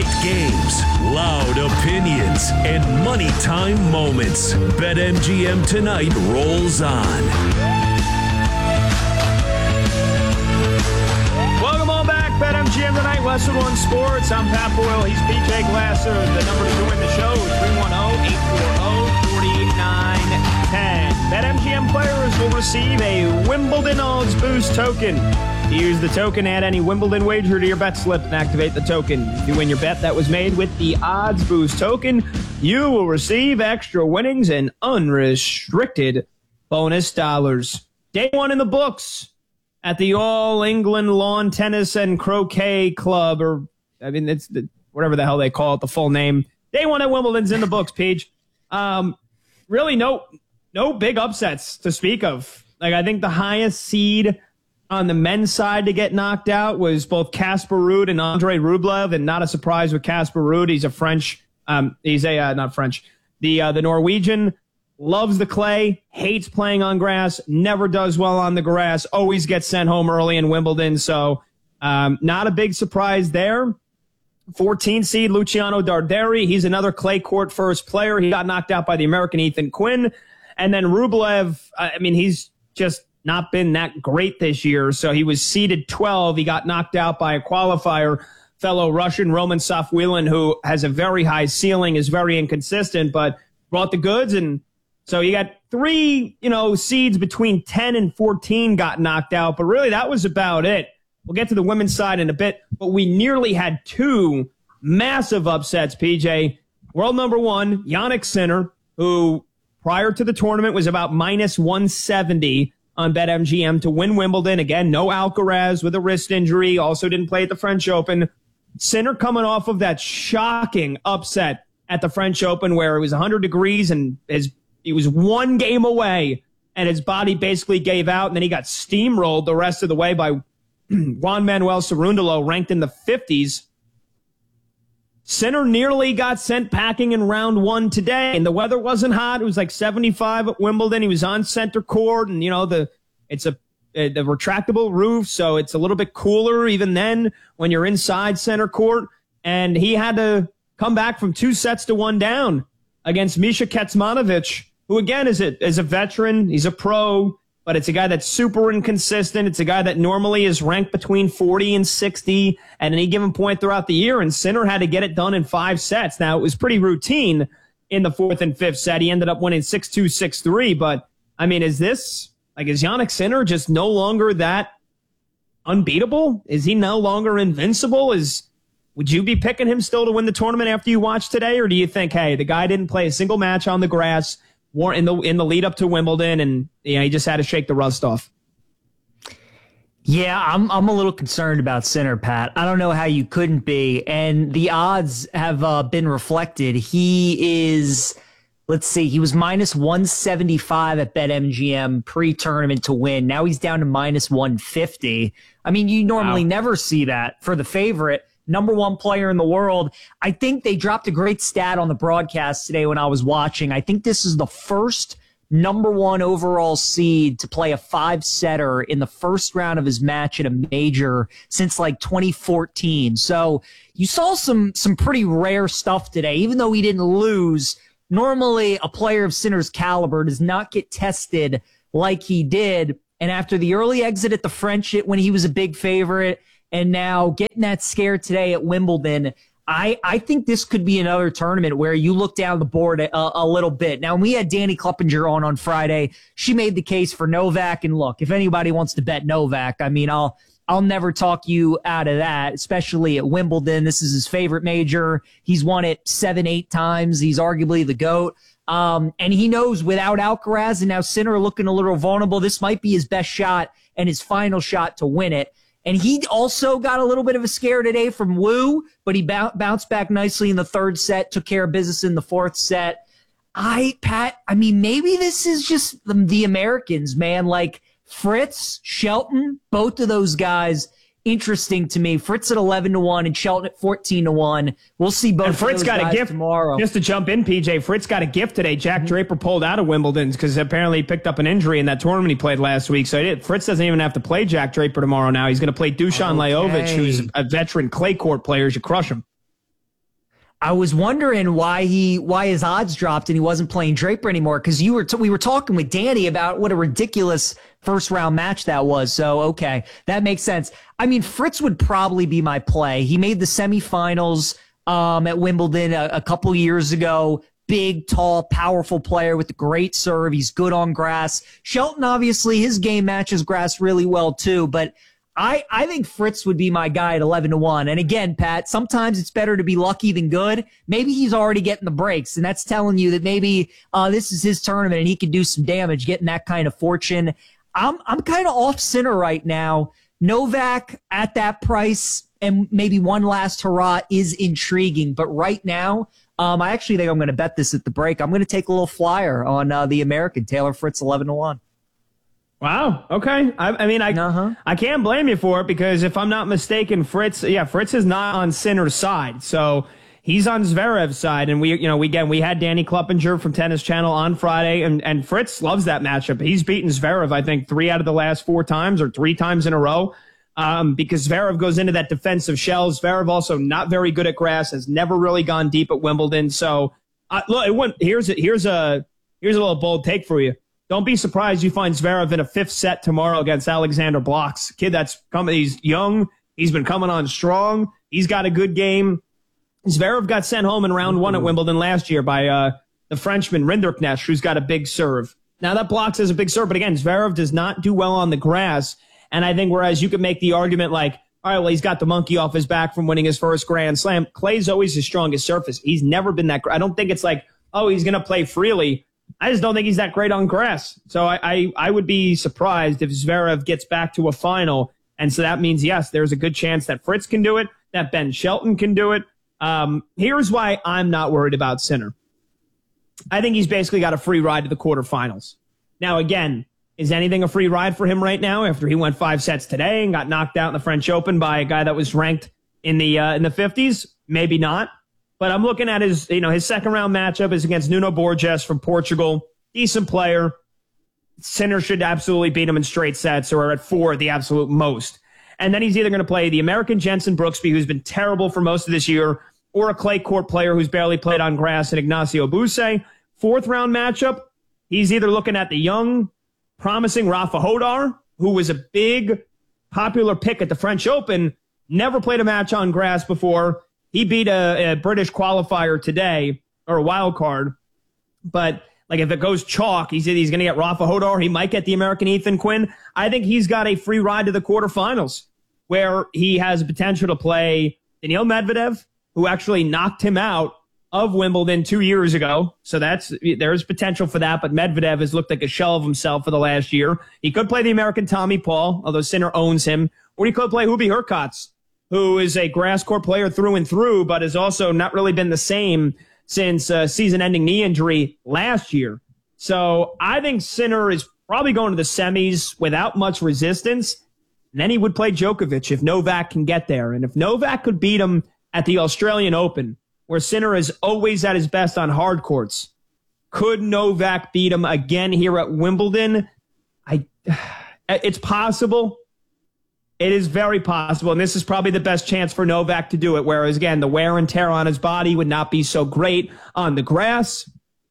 Tight games, loud opinions, and money time moments. BetMGM tonight rolls on. Welcome on back, BetMGM tonight, Westwood One Sports. I'm Pat Boyle. He's PJ Glasser. The number to join the show is 310-840-4910. BetMGM players will receive a Wimbledon Odds Boost token. Use the token, add any Wimbledon wager to your bet slip, and activate the token. If you win your bet that was made with the Odds Boost token, you will receive extra winnings and unrestricted bonus dollars. Day one in the books at the All England Lawn Tennis and Croquet Club, or it's whatever the hell they call it, the full name. Day one at Wimbledon's in the books, Paige. Really no big upsets to speak of. Like, I think the highest seed on the men's side to get knocked out was both Casper Ruud and Andre Rublev, and not a surprise with Casper Ruud. He's a French. Not French. The Norwegian, loves the clay, hates playing on grass, never does well on the grass, always gets sent home early in Wimbledon. So not a big surprise there. 14 seed Luciano Darderi. He's another clay court first player. He got knocked out by the American Ethan Quinn. And then Rublev, he's just not been that great this year. So he was seeded 12. He got knocked out by a qualifier, fellow Russian Roman Safiullin, who has a very high ceiling, is very inconsistent, but brought the goods. And so you got three, seeds between 10 and 14 got knocked out. But really, that was about it. We'll get to the women's side in a bit, but we nearly had two massive upsets, PJ. World number one, Jannik Sinner, who prior to the tournament was about minus 170 on BetMGM to win Wimbledon. Again, no Alcaraz with a wrist injury. Also didn't play at the French Open. Sinner coming off of that shocking upset at the French Open where it was 100 degrees and he was one game away and his body basically gave out, and then he got steamrolled the rest of the way by Juan Manuel Cerundolo, ranked in the 50s. Sinner nearly got sent packing in round one today, and the weather wasn't hot. It was like 75 at Wimbledon. He was on center court, and it's the retractable roof, so it's a little bit cooler even then when you're inside center court. And he had to come back from 2-1 down against Misha Kecmanovic, who again is a veteran. He's a pro, but it's a guy that's super inconsistent. It's a guy that normally is ranked between 40 and 60 at any given point throughout the year, and Sinner had to get it done in 5 sets. Now, it was pretty routine in the 4th and 5th set. He ended up winning 6-2, 6-3, but, is Jannik Sinner just no longer that unbeatable? Is he no longer invincible? Would you be picking him still to win the tournament after you watch today, or do you think, hey, the guy didn't play a single match on the grass in the lead up to Wimbledon, and he just had to shake the rust off? Yeah, I'm a little concerned about Sinner, Pat. I don't know how you couldn't be, and the odds have been reflected. He is, he was minus 175 at BetMGM pre-tournament to win. Now he's down to minus 150. You normally never see that for the favorite. Number one player in the world. I think they dropped a great stat on the broadcast today when I was watching. I think this is the first number one overall seed to play a 5-setter in the first round of his match at a major since 2014. So you saw some pretty rare stuff today. Even though he didn't lose, normally a player of Sinner's caliber does not get tested like he did. And after the early exit at the French when he was a big favorite, and now getting that scare today at Wimbledon, I think this could be another tournament where you look down the board a little bit. Now, when we had Danny Kleppinger on Friday, she made the case for Novak. And look, if anybody wants to bet Novak, I'll never talk you out of that, especially at Wimbledon. This is his favorite major. He's won it 7-8 times. He's arguably the GOAT. And he knows without Alcaraz and now Sinner looking a little vulnerable, this might be his best shot and his final shot to win it. And he also got a little bit of a scare today from Wu, but he bounced back nicely in the 3rd set, took care of business in the 4th set. Maybe this is just the Americans, man. Fritz, Shelton, both of those guys, interesting to me. Fritz at 11-1 and Shelton at 14-1. We'll see both. And Fritz got a gift tomorrow. Just to jump in, PJ, Fritz got a gift today. Jack Draper pulled out of Wimbledon because apparently he picked up an injury in that tournament he played last week. So Fritz doesn't even have to play Jack Draper tomorrow now. He's going to play Dusan Lajovic, who's a veteran clay court player. You crush him. I was wondering why his odds dropped and he wasn't playing Draper anymore, because we were talking with Danny about what a ridiculous first round match that was. So okay, that makes sense. I mean, Fritz would probably be my play. He made the semifinals at Wimbledon a couple years ago. Big, tall, powerful player with a great serve. He's good on grass. Shelton, obviously, his game matches grass really well too, but I think Fritz would be my guy at 11-1. And again, Pat, sometimes it's better to be lucky than good. Maybe he's already getting the breaks, and that's telling you that maybe this is his tournament and he can do some damage getting that kind of fortune. I'm kind of off Sinner right now. Novak at that price and maybe one last hurrah is intriguing, but right now, I actually think I'm going to bet this at the break. I'm going to take a little flyer on the American Taylor Fritz 11-1. Wow. Okay. I can't blame you for it, because if I'm not mistaken, Fritz is not on Sinner's side. So he's on Zverev's side. And we had Danny Kluppinger from Tennis Channel on Friday, and Fritz loves that matchup. He's beaten Zverev, I think, 3 out of the last 4 times or 3 times in a row. Because Zverev goes into that defensive shell. Zverev also not very good at grass, has never really gone deep at Wimbledon. So look, here's a little bold take for you. Don't be surprised you find Zverev in a 5th set tomorrow against Alexander Blocks. Kid that's coming, he's young. He's been coming on strong. He's got a good game. Zverev got sent home in round 1 at Wimbledon last year by the Frenchman Rinderknecht, who's got a big serve. Now that Blocks has a big serve, but again, Zverev does not do well on the grass. And I think whereas you could make the argument like, all right, well, he's got the monkey off his back from winning his first Grand Slam. Clay's always his strongest surface. He's never been that great. I don't think it's like, oh, he's going to play freely. I just don't think he's that great on grass. So I would be surprised if Zverev gets back to a final. And so that means, yes, there's a good chance that Fritz can do it, that Ben Shelton can do it. Here's why I'm not worried about Sinner. I think he's basically got a free ride to the quarterfinals. Now, again, is anything a free ride for him right now after he went 5 sets today and got knocked out in the French Open by a guy that was ranked in the 50s? Maybe not. But I'm looking at his second round matchup is against Nuno Borges from Portugal. Decent player. Sinner should absolutely beat him in straight sets or at 4 at the absolute most. And then he's either going to play the American Jensen Brooksby, who's been terrible for most of this year, or a clay court player who's barely played on grass in Ignacio Buse. 4th round matchup, he's either looking at the young, promising Rafa Hodar, who was a big, popular pick at the French Open, never played a match on grass before. He beat a British qualifier today, or a wild card. But like if it goes chalk, he's going to get Rafa Hodar. He might get the American Ethan Quinn. I think he's got a free ride to the quarterfinals, where he has potential to play Daniil Medvedev, who actually knocked him out of Wimbledon 2 years ago. So there's potential for that, but Medvedev has looked like a shell of himself for the last year. He could play the American Tommy Paul, although Sinner owns him, or he could play Hubie Hurkacz, who is a grass court player through and through, but has also not really been the same since season-ending knee injury last year. So I think Sinner is probably going to the semis without much resistance, and then he would play Djokovic if Novak can get there. And if Novak could beat him at the Australian Open, where Sinner is always at his best on hard courts, could Novak beat him again here at Wimbledon? It's possible. It is very possible, and this is probably the best chance for Novak to do it, whereas, again, the wear and tear on his body would not be so great on the grass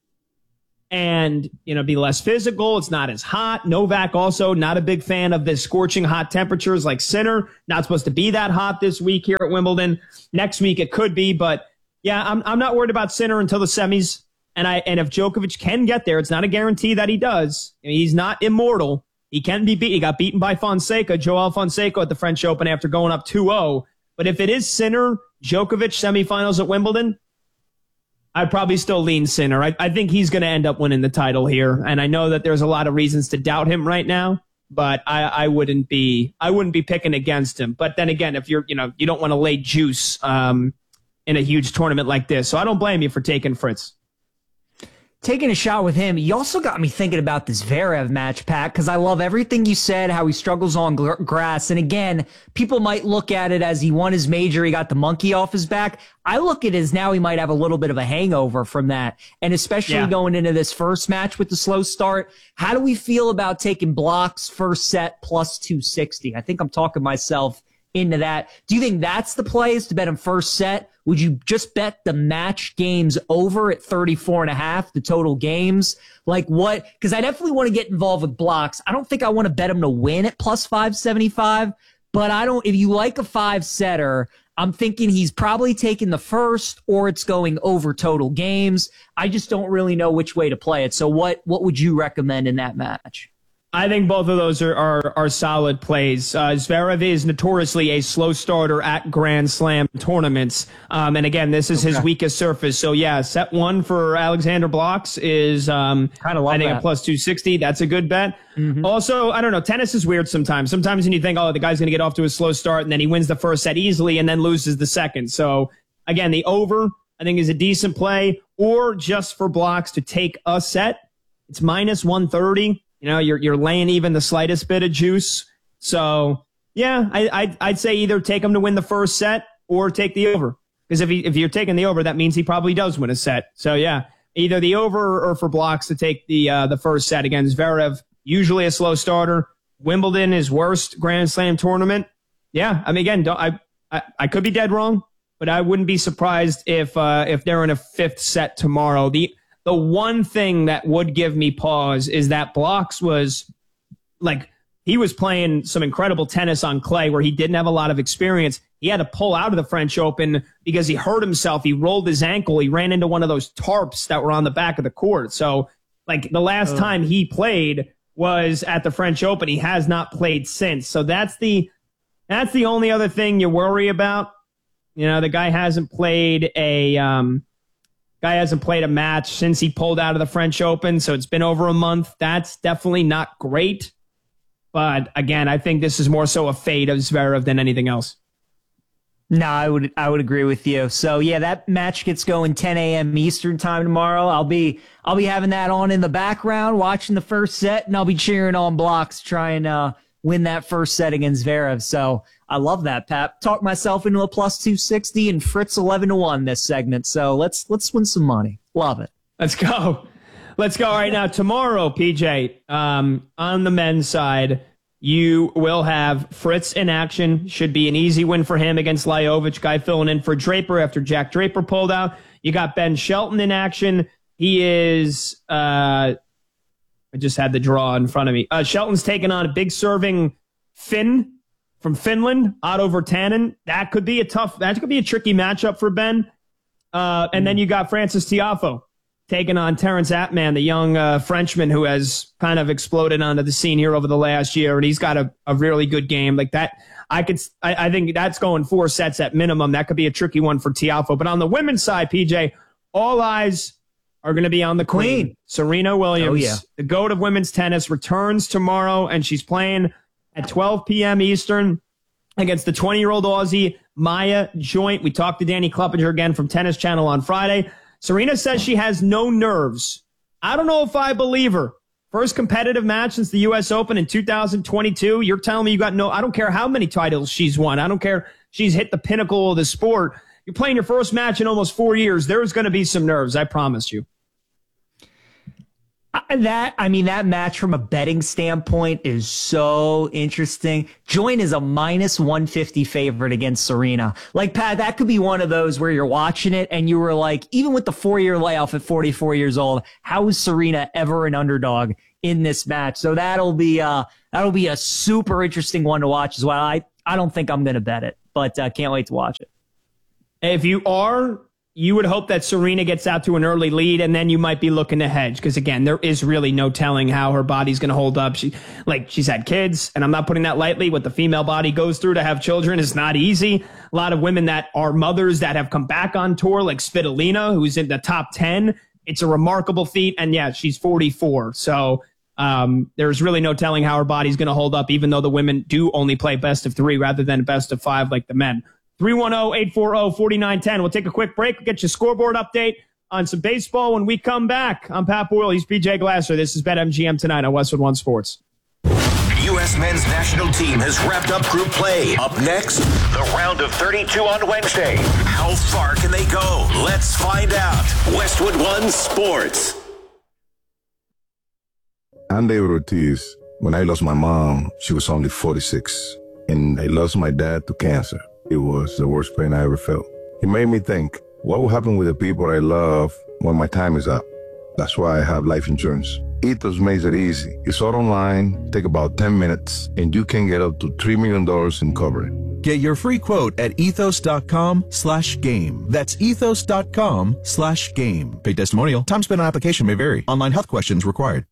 and, be less physical. It's not as hot. Novak also not a big fan of the scorching hot temperatures like Sinner. Not supposed to be that hot this week here at Wimbledon. Next week it could be, but, yeah, I'm not worried about Sinner until the semis, and if Djokovic can get there, it's not a guarantee that he does. He's not immortal. He can be beat. He got beaten by Joao Fonseca at the French Open after going up 2-0. But if it is Sinner, Djokovic semifinals at Wimbledon, I'd probably still lean Sinner. I think he's going to end up winning the title here. And I know that there's a lot of reasons to doubt him right now, but I wouldn't be picking against him. But then again, if you don't want to lay juice in a huge tournament like this. So I don't blame you for taking Fritz. Taking a shot with him, you also got me thinking about this Zverev match, Pat, because I love everything you said, how he struggles on grass. And again, people might look at it as he won his major, he got the monkey off his back. I look at it as now he might have a little bit of a hangover from that. And especially going into this first match with the slow start, how do we feel about taking Blocks first set plus 260? I think I'm talking myself into that. Do you think that's the play, is to bet him first set? Would you just bet the match games over at 34.5, the total games? Like what? Because I definitely want to get involved with blocks. I don't think I want to bet him to win at plus 575, but if you like a 5-setter, I'm thinking he's probably taking the first, or it's going over total games. I just don't really know which way to play it. So what would you recommend in that match? I think both of those are solid plays. Zverev is notoriously a slow starter at Grand Slam tournaments. And again, this is his weakest surface. So yeah, set one for Alexander Blocks is, I think a plus 260. That's a good bet. Mm-hmm. Also, I don't know. Tennis is weird sometimes. Sometimes when you think, oh, the guy's going to get off to a slow start and then he wins the first set easily and then loses the second. So again, the over, I think, is a decent play, or just for Blocks to take a set. It's minus 130. You know, you're laying even the slightest bit of juice. So, yeah, I'd say either take him to win the first set or take the over. Because if you're taking the over, that means he probably does win a set. So, yeah, either the over or for Blocks to take the first set against Zverev. Usually a slow starter. Wimbledon, his worst Grand Slam tournament. Yeah, I mean, again, I could be dead wrong, but I wouldn't be surprised if they're in a fifth set tomorrow. The one thing that would give me pause is that Blocks was he was playing some incredible tennis on clay where he didn't have a lot of experience. He had to pull out of the French Open because he hurt himself. He rolled his ankle. He ran into one of those tarps that were on the back of the court. So the last time he played was at the French Open. He has not played since. So that's the only other thing you worry about. You know, the guy hasn't played a match since he pulled out of the French Open, so it's been over a month. That's definitely not great. But again, I think this is more so a fade of Zverev than anything else. No, I would agree with you. So yeah, that match gets going 10 a.m. Eastern time tomorrow. I'll be having that on in the background, watching the first set, and I'll be cheering on Blocks, trying to win that first set against Zverev. So I love that, Pat. Talked myself into a plus 260 and Fritz 11-1 this segment. So let's win some money. Love it. Let's go. Let's go right now. Tomorrow, PJ, on the men's side, you will have Fritz in action. Should be an easy win for him against Lajovic. Guy filling in for Draper after Jack Draper pulled out. You got Ben Shelton in action. He is... I just had the draw in front of me. Shelton's taking on a big serving Finn from Finland, Otto Virtanen. That could be a tricky matchup for Ben. And then you got Francis Tiafoe taking on Terence Atman, the young Frenchman who has kind of exploded onto the scene here over the last year. And he's got a really good game like that. I think that's going 4 sets at minimum. That could be a tricky one for Tiafoe. But on the women's side, PJ, all eyes are going to be on the queen, Serena Williams. Oh, yeah. The GOAT of women's tennis returns tomorrow, and she's playing at 12 p.m. Eastern against the 20-year-old Aussie, Maya Joint. We talked to Danny Kluppinger again from Tennis Channel on Friday. Serena says she has no nerves. I don't know if I believe her. First competitive match since the U.S. Open in 2022. You're telling me you got no... I don't care how many titles she's won. I don't care. She's hit the pinnacle of the sport. You're playing your first match in almost 4 years. There's going to be some nerves, I promise you. That match from a betting standpoint is so interesting. Joint is a minus 150 favorite against Serena. Like, Pat, that could be one of those where you're watching it and you were like, even with the 4-year layoff at 44 years old, how is Serena ever an underdog in this match? So that'll be a super interesting one to watch as well. I don't think I'm going to bet it, but can't wait to watch it. If you are, you would hope that Serena gets out to an early lead, and then you might be looking to hedge. Because, again, there is really no telling how her body's going to hold up. She's had kids, and I'm not putting that lightly. What the female body goes through to have children is not easy. A lot of women that are mothers that have come back on tour, like Svitolina, who's in the top 10. It's a remarkable feat, and, yeah, she's 44. So there's really no telling how her body's going to hold up, even though the women do only play best of 3 rather than best of 5 like the men. 310-840-4910. We'll take a quick break. We'll get you a scoreboard update on some baseball when we come back. I'm Pat Boyle. He's PJ Glasser. This is BetMGM tonight on Westwood One Sports. U.S. men's national team has wrapped up group play. Up next, the round of 32 on Wednesday. How far can they go? Let's find out. Westwood One Sports. I'm David Ortiz. When I lost my mom, she was only 46. and I lost my dad to cancer. It was the worst pain I ever felt. It made me think, what will happen with the people I love when my time is up? That's why I have life insurance. Ethos makes it easy. It's all online, take about 10 minutes, and you can get up to $3 million in coverage. Get your free quote at ethos.com/game. That's ethos.com/game. Paid testimonial. Time spent on application may vary. Online health questions required.